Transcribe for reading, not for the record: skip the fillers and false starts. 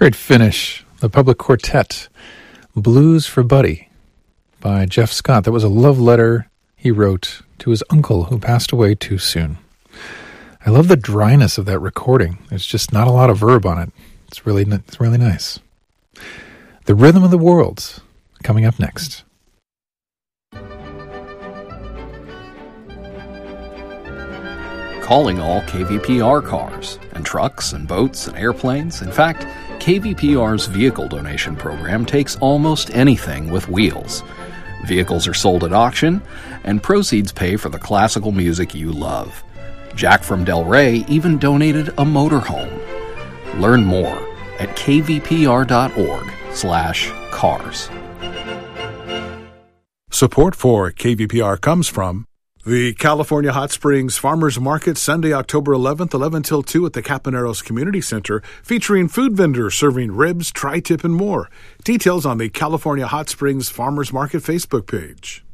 Great finish. The Public Quartet, Blues for Buddy by Jeff Scott. That was a love letter he wrote to his uncle who passed away too soon. I love the dryness of that recording. There's just not a lot of verb on it. It's really nice. The Rhythm of the World, coming up next. Calling all KVPR cars and trucks and boats and airplanes. In fact, KVPR's vehicle donation program takes almost anything with wheels. Vehicles are sold at auction, and proceeds pay for the classical music you love. Jack from Del Rey even donated a motorhome. Learn more at kvpr.org/cars. Support for KVPR comes from the California Hot Springs Farmers Market, Sunday, October 11th, 11 till 2 at the Capaneros Community Center, featuring food vendors serving ribs, tri-tip, and more. Details on the California Hot Springs Farmers Market Facebook page.